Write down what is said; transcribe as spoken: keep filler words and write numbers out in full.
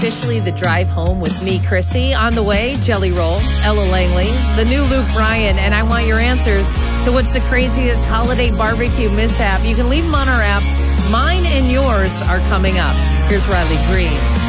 officially the drive home with me, Chrissy. On the way, Jelly Roll, Ella Langley, the new Luke Bryan, and I want your answers to what's the craziest holiday barbecue mishap. You can leave them on our app. Mine and yours are coming up. Here's Riley Green.